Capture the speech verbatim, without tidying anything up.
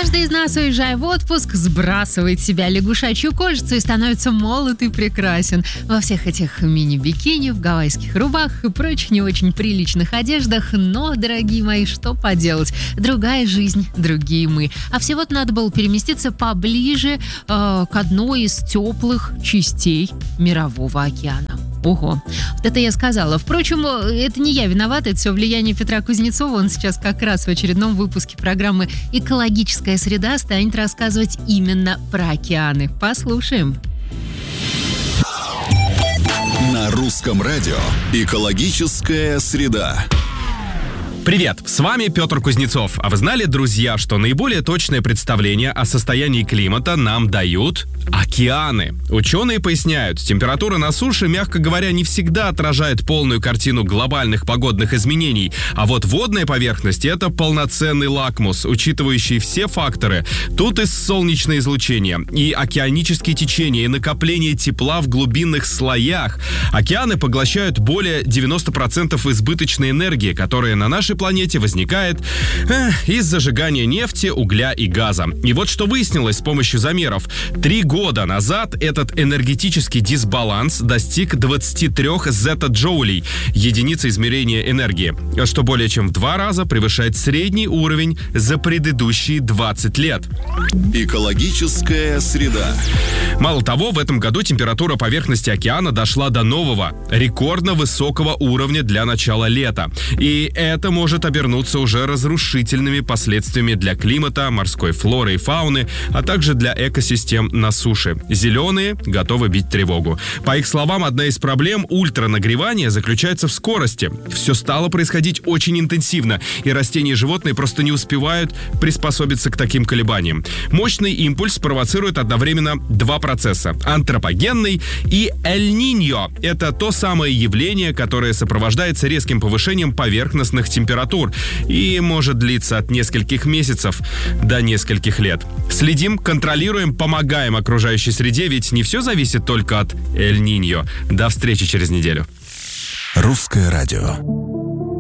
Каждый из нас, уезжая в отпуск, сбрасывает с себя лягушачью кожицу и становится молод и прекрасен. Во всех этих мини-бикини, в гавайских рубахах и прочих не очень приличных одеждах. Но, дорогие мои, что поделать? Другая жизнь, другие мы. А всего-то надо было переместиться поближе э, к одной из теплых частей Мирового океана. Ого, вот это я сказала. Впрочем, это не я виновата, это все влияние Петра Кузнецова. Он сейчас как раз в очередном выпуске программы «Экологическая среда» станет рассказывать именно про океаны. Послушаем. На русском радио «Экологическая среда». Привет, с вами Петр Кузнецов. А вы знали, друзья, что наиболее точное представление о состоянии климата нам дают океаны? Ученые поясняют, температура на суше, мягко говоря, не всегда отражает полную картину глобальных погодных изменений. А вот водная поверхность — это полноценный лакмус, учитывающий все факторы. Тут и солнечное излучение, и океанические течения, и накопление тепла в глубинных слоях. Океаны поглощают более девяносто процентов избыточной энергии, которая на нашей планете возникает э, из зажигания нефти, угля и газа. И вот что выяснилось с помощью замеров. Три года назад этот энергетический дисбаланс достиг двадцать три зеттаджоулей, единицы измерения энергии, что более чем в два раза превышает средний уровень за предыдущие двадцать лет. Экологическая среда. Мало того, в этом году температура поверхности океана дошла до нового, рекордно высокого уровня для начала лета. И это может обернуться уже разрушительными последствиями для климата, морской флоры и фауны, а также для экосистем на суше. Зеленые готовы бить тревогу. По их словам, одна из проблем ультранагревания заключается в скорости. Все стало происходить очень интенсивно, и растения и животные просто не успевают приспособиться к таким колебаниям. Мощный импульс провоцирует одновременно два процесса – антропогенный и Эль-Ниньо. Это то самое явление, которое сопровождается резким повышением поверхностных температур и может длиться от нескольких месяцев до нескольких лет. Следим, контролируем, помогаем окружающей среде, ведь не все зависит только от Эль-Ниньо. До встречи через неделю. Русское радио.